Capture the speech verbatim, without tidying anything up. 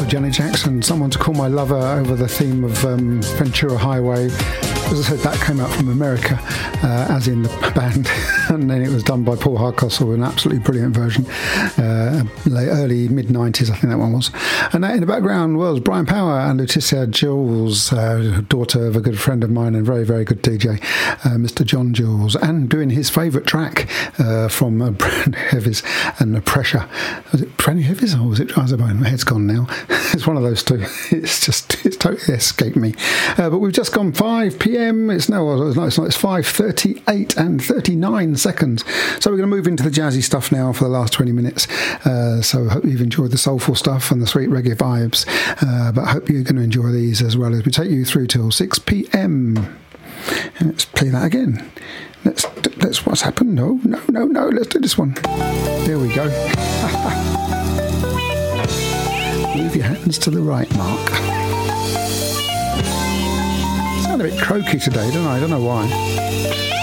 by Janet Jackson, Someone to Call My Lover, over the theme of um, Ventura Highway. As I said, that came out from America, uh, as in the band, and then it was done by Paul Hardcastle, an absolutely brilliant version, uh, late, early, mid-nineties, I think that one was. And that in the background was Brian Power and Leticia Jules, uh, daughter of a good friend of mine and very, very good D J, uh, Mister John Jules, and doing his favourite track uh, from uh, Brand Heavies and The Pressure. Was it Brand Heavies or was it Dryzabone? My head's gone now. It's one of those two. It's just, it's totally escaped me. Uh, but we've just gone five p.m. It's no, it's not. It's, not, it's five thirty-eight and thirty-nine seconds. So we're going to move into the jazzy stuff now for the last twenty minutes. Uh, so I hope you've enjoyed the soulful stuff and the sweet reggae vibes. Uh, but I hope you're going to enjoy these as well as we take you through till six p.m. Let's play that again. Let's. Let's. What's happened? No, no, no, no. Let's do this one. There we go. Move your hands to the right, Mark. Sound a bit croaky today, don't I? I don't know why.